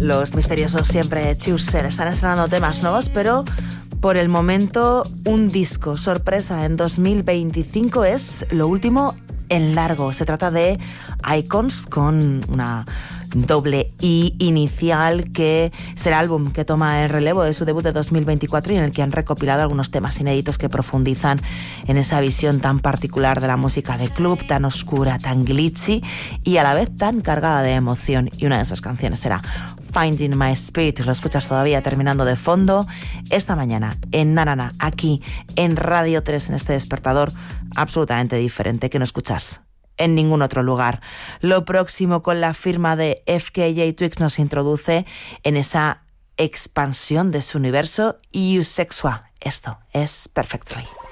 Los misteriosos siempre Chusser están estrenando temas nuevos, pero por el momento un disco sorpresa en 2025 es lo último en largo. Se trata de Icons con una doble I inicial, que será el álbum que toma el relevo de su debut de 2024 y en el que han recopilado algunos temas inéditos que profundizan en esa visión tan particular de la música de club, tan oscura, tan glitchy y a la vez tan cargada de emoción. Y una de esas canciones será Finding My Spirit. Lo escuchas todavía terminando de fondo esta mañana en Nanana, aquí en Radio 3, en este despertador absolutamente diferente que no escuchas en ningún otro lugar. Lo próximo con la firma de FKJ Twigs nos introduce en esa expansión de su universo Eusexua. Esto es Perfectly.